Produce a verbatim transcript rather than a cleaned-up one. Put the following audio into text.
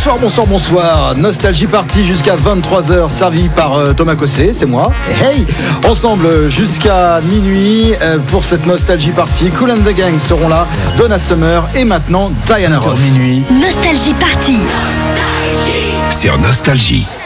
Bonsoir, bonsoir, bonsoir. Nostalgie Party jusqu'à vingt-trois heures, servi par euh, Thomas Cossé, c'est moi. Hey, ensemble jusqu'à minuit euh, pour cette Nostalgie Party. Kool and the Gang seront là, Donna Summer et maintenant Diana Ross. Minuit. Nostalgie Party. Sur Nostalgie.